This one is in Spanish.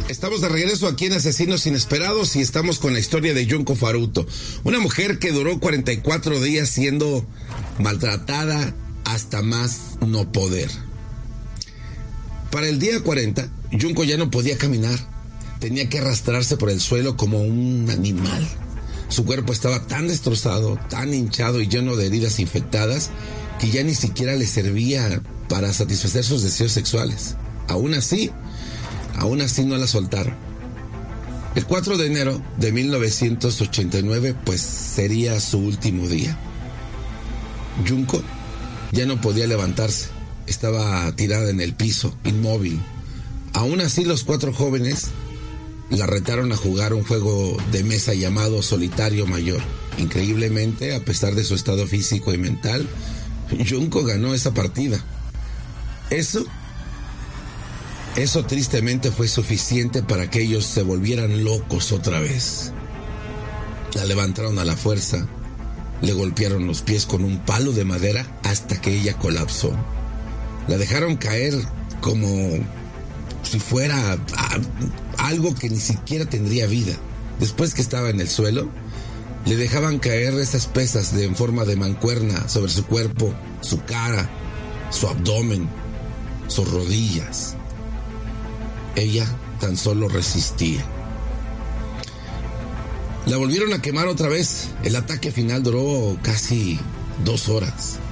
Estamos de regreso aquí en Asesinos Inesperados y estamos con la historia de Junko Furuta, una mujer que duró 44 días siendo maltratada hasta más no poder. Para el día 40, Junko ya no podía caminar, tenía que arrastrarse por el suelo como un animal. Su cuerpo estaba tan destrozado, tan hinchado y lleno de heridas infectadas que ya ni siquiera le servía para satisfacer sus deseos sexuales. Aún así no la soltaron. El 4 de enero de 1989, pues sería su último día. Junko ya no podía levantarse, estaba tirada en el piso, inmóvil. Aún así, los 4 jóvenes la retaron a jugar un juego de mesa llamado Solitario Mayor. Increíblemente, a pesar de su estado físico y mental, Junko ganó esa partida. Eso tristemente fue suficiente para que ellos se volvieran locos otra vez. La levantaron a la fuerza, le golpearon los pies con un palo de madera hasta que ella colapsó. La dejaron caer como si fuera algo que ni siquiera tendría vida. Después que estaba en el suelo, le dejaban caer esas pesas en forma de mancuerna sobre su cuerpo, su cara, su abdomen, sus rodillas. Ella tan solo resistía. La volvieron a quemar otra vez. El ataque final duró casi 2 horas.